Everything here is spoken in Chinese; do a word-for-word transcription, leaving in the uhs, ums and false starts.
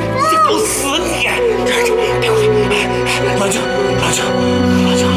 这都死你！这这别过来，冷静冷静。